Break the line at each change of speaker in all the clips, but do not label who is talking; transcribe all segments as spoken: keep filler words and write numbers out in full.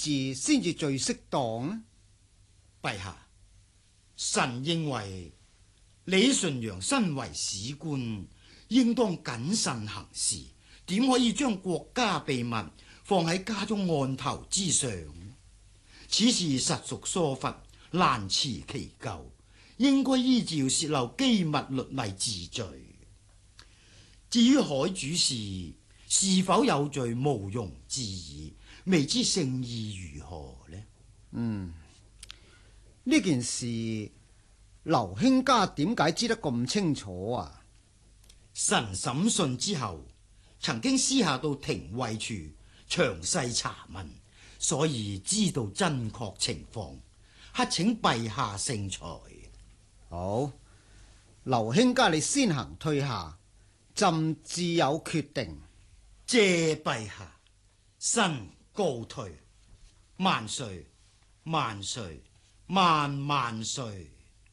治先至最適當呢？
陛下，臣認為李純陽身為史官，應當謹慎行事，點可以將國家秘密放喺家中案頭之上？此事實屬疏忽，難辭其咎，應該依照洩漏機密律例治罪。至於海主事是否有罪，毋庸置疑，未知聖意如何呢？
嗯，呢件事劉卿家點解知得咁清楚啊？
臣審訊之後，曾經私下到廷尉處詳細查問，所以知道真確情況，乞請陛下聖裁。
好，劉卿家你先行退下，朕自有決定。
謝陛下，臣告退。萬歲，萬歲，萬萬歲。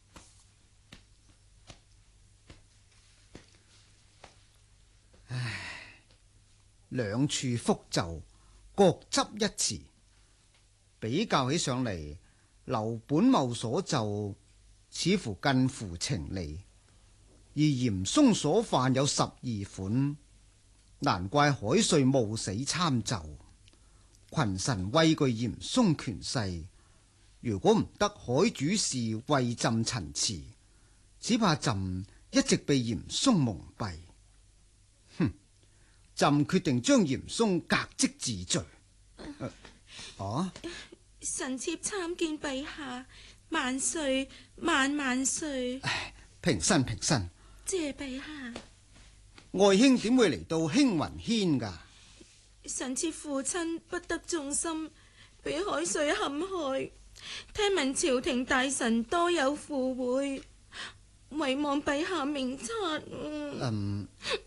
唉，兩處覆奏，各執一詞，比較起上嚟，劉本茂所奏似乎近乎情理，而嚴嵩所犯有十二款，難怪海瑞冒死參奏。群臣畏懼嚴嵩權勢，如果唔得海主事為朕陳詞，只怕朕一直被嚴嵩蒙蔽。哼！朕決定將嚴嵩革職治罪。啊！
臣妾參見陛下，萬歲萬萬歲。
平身平身。
謝陛下。
外卿點會嚟到興雲軒噶？
臣妾父親不得眾心，被海瑞陷害。聽聞朝廷大臣多有赴會，唯望陛下明察。
嗯，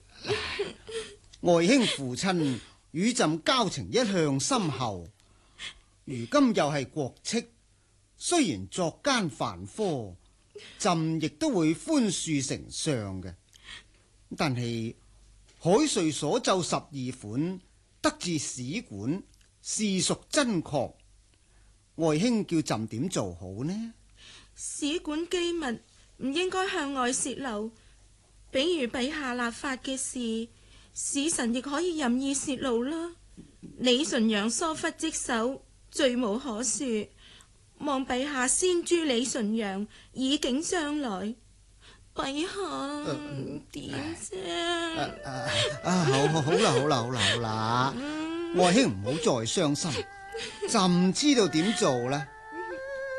外卿父親與朕交情一向深厚，如今又係國戚，雖然作奸犯科，朕亦都會寬恕丞相嘅。但係海瑞所奏十二款，得自史館，事屬真確，外卿叫朕點做好呢？
史館機密唔應該向外泄漏，比如陛下立法嘅事，使臣亦可以任意泄露啦。李純陽疏忽職守，罪無可恕，望陛下先誅李純陽，以警將來。陛下點啫？
啊，好好好啦，好啦，好啦，好啦，外卿唔好再傷心，朕知道點做啦。